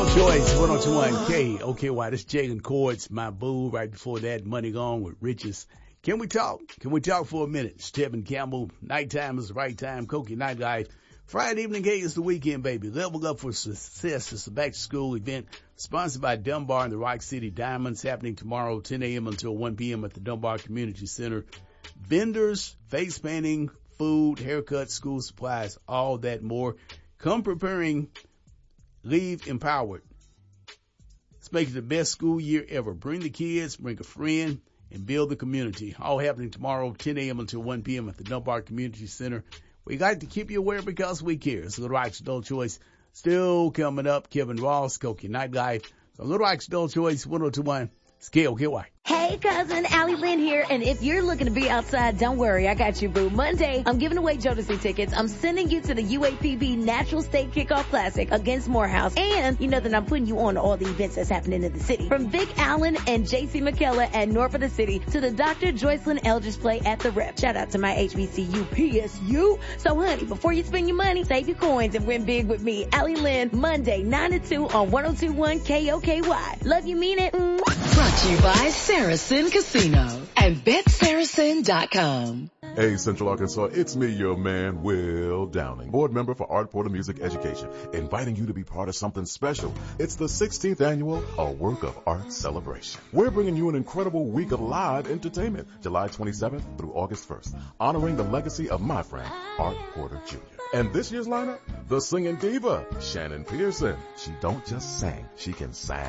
Adult Choice, 102.1 KOKY. This is Jalen Cords, my boo. Right before that, Money Gone with Riches. Can we talk? Can we talk for a minute? Stephen Campbell, nighttime is the right time. Koki Nightlife. Friday evening gate is the weekend, baby. Level Up for Success. It's a back-to-school event sponsored by Dunbar and the Rock City Diamonds, happening tomorrow 10 a.m. until 1 p.m. at the Dunbar Community Center. Vendors, face painting, food, haircuts, school supplies, all that more. Come preparing, leave empowered. Let's make it the best school year ever. Bring the kids, bring a friend, and build the community. All happening tomorrow, 10 a.m. until 1 p.m. at the Dunbar Community Center. We got to keep you aware because we care. So Little Rock's Adult Choice still coming up. Kevin Ross, Koki Nightlife. So Little Rock's Adult Choice, 102.1 KOKY. Hey, cousin, Allie Lynn here, and if you're looking to be outside, don't worry, I got you, boo. Monday, I'm giving away Jodeci tickets. I'm sending you to the UAPB Natural State Kickoff Classic against Morehouse, and you know that I'm putting you on to all the events that's happening in the city. From Vic Allen and JC McKellar at North of the City to the Dr. Joycelyn Eldridge play at the Rep. Shout out to my HBCU PSU. So, honey, before you spend your money, save your coins and win big with me, Allie Lynn, Monday, 9 to 2 on 102.1 KOKY. Love you, mean it. Brought to you by Saracen Casino and BetSaracen.com. Hey, Central Arkansas, it's me, your man, Will Downing, board member for Art Porter Music Education, inviting you to be part of something special. It's the 16th annual A Work of Art celebration. We're bringing you an incredible week of live entertainment, July 27th through August 1st, honoring the legacy of my friend, Art Porter Jr. And this year's lineup, the singing diva, Shannon Pearson. She don't just sing, she can sing.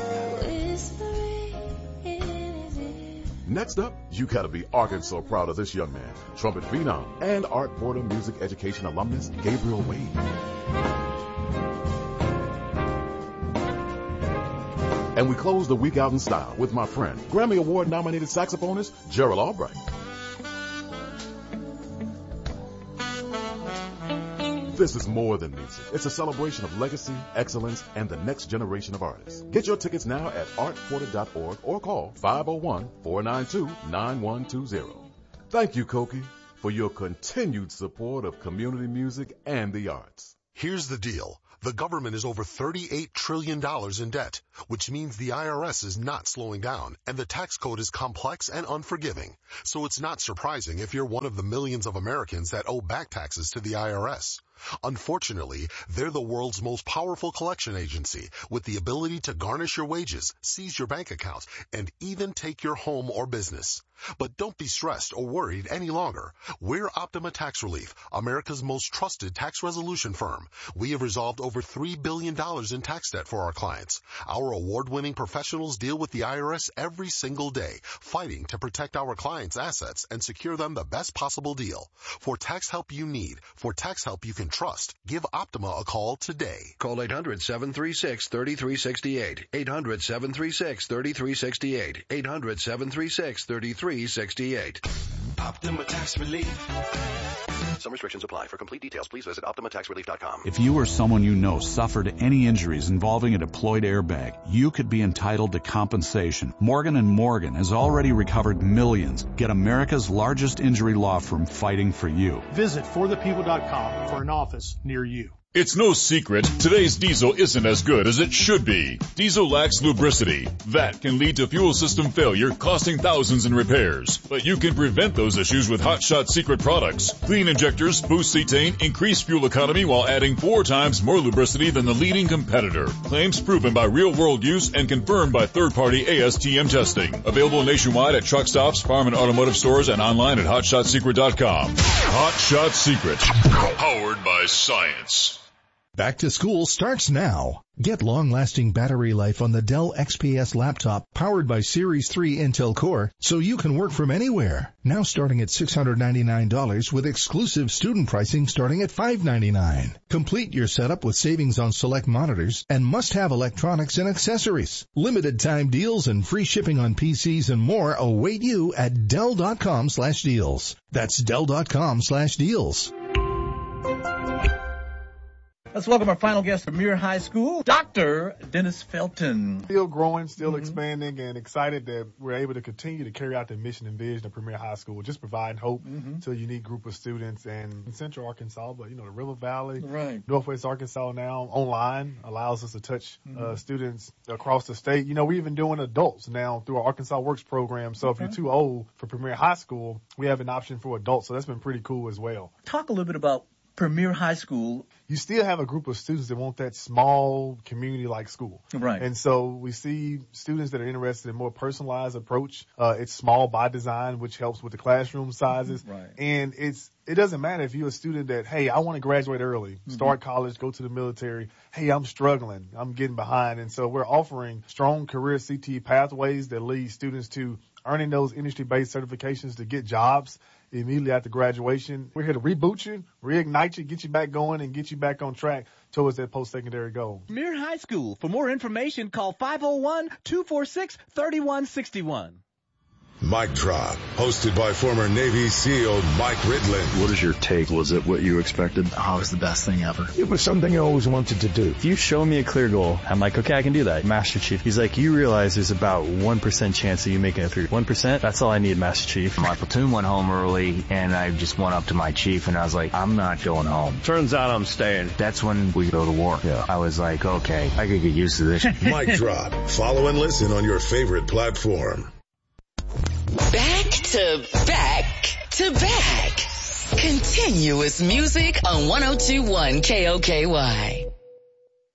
Next up, you gotta be Arkansas proud of this young man, trumpet phenom and Art Porter Music Education alumnus, Gabriel Wade. And we close the week out in style with my friend, Grammy Award nominated saxophonist, Gerald Albright. This is more than music. It's a celebration of legacy, excellence, and the next generation of artists. Get your tickets now at artporter.org or call 501-492-9120. Thank you, Koki, for your continued support of community music and the arts. Here's the deal. The government is over $38 trillion in debt, which means the IRS is not slowing down, and the tax code is complex and unforgiving. So it's not surprising if you're one of the millions of Americans that owe back taxes to the IRS. Unfortunately, they're the world's most powerful collection agency with the ability to garnish your wages, seize your bank accounts, and even take your home or business. But don't be stressed or worried any longer. We're Optima Tax Relief, America's most trusted tax resolution firm. We have resolved over $3 billion in tax debt for our clients. Our award-winning professionals deal with the IRS every single day, fighting to protect our clients' assets and secure them the best possible deal. For tax help you need, for tax help you can trust, give Optima a call today. Call 800-736-3368. 800-736-3368. 800-736-3368. Optima Tax Relief. Some restrictions apply. For complete details, please visit OptimaTaxRelief.com. If you or someone you know suffered any injuries involving a deployed airbag, you could be entitled to compensation. Morgan & Morgan has already recovered millions. Get America's largest injury law firm fighting for you. Visit forthepeople.com for an office near you. It's no secret, today's diesel isn't as good as it should be. Diesel lacks lubricity. That can lead to fuel system failure, costing thousands in repairs. But you can prevent those issues with Hot Shot Secret products. Clean injectors, boost cetane, increase fuel economy while adding 4 times more lubricity than the leading competitor. Claims proven by real-world use and confirmed by third-party ASTM testing. Available nationwide at truck stops, farm and automotive stores, and online at HotShotSecret.com. Hot Shot Secret. Powered by science. Back to school starts now. Get long-lasting battery life on the Dell XPS laptop powered by Series 3 Intel Core so you can work from anywhere. Now starting at $699 with exclusive student pricing starting at $599. Complete your setup with savings on select monitors and must-have electronics and accessories. Limited time deals and free shipping on PCs and more await you at Dell.com/deals. That's Dell.com/deals. Let's welcome our final guest from Premier High School, Dr. Dennis Felton. Still growing, still expanding, and excited that we're able to continue to carry out the mission and vision of Premier High School, just providing hope to a unique group of students in Central Arkansas, but, the River Valley, Northwest Arkansas now online allows us to touch students across the state. We're even doing adults now through our Arkansas Works program. So if you're too old for Premier High School, we have an option for adults. So that's been pretty cool as well. Talk a little bit about Premier High School. You still have a group of students that want that small community-like school. Right. And so we see students that are interested in a more personalized approach. It's small by design, which helps with the classroom sizes. Right. And it doesn't matter if you're a student that, hey, I want to graduate early, start college, go to the military. Hey, I'm struggling. I'm getting behind. And so we're offering strong career CTE pathways that lead students to earning those industry-based certifications to get jobs immediately after graduation. We're here to reboot you, reignite you, get you back going, and get you back on track towards that post-secondary goal. Premier High School. For more information, call 501-246-3161. Mic Drop, hosted by former Navy SEAL Mike Ridland. What is your take? Was it what you expected? Oh, it was the best thing ever. It was something I always wanted to do. If you show me a clear goal, I'm like, okay, I can do that. Master Chief, he's like, you realize there's about 1% chance of you making it through. 1%? That's all I need, Master Chief. My platoon went home early, and I just went up to my chief, and I was like, I'm not going home. Turns out I'm staying. That's when we go to war. Yeah. I was like, okay, I could get used to this. Mic Drop. Follow and listen on your favorite platform. Back to back to back. Continuous music on 102.1 KOKY.